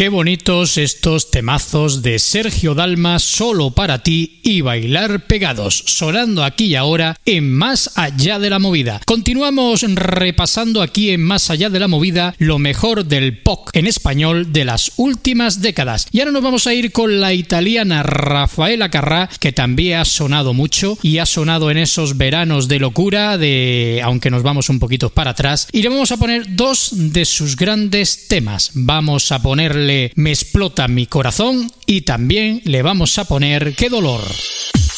Qué bonitos estos temazos de Sergio Dalma, Solo para ti y Bailar pegados, sonando aquí y ahora en Más allá de la movida. Continuamos repasando aquí en Más allá de la movida lo mejor del pop en español de las últimas décadas. Y ahora nos vamos a ir con la italiana Raffaella Carrà, que también ha sonado mucho y ha sonado en esos veranos de locura, aunque nos vamos un poquito para atrás. Y le vamos a poner dos de sus grandes temas. Vamos a ponerle Me explota mi corazón y también le vamos a poner Qué dolor.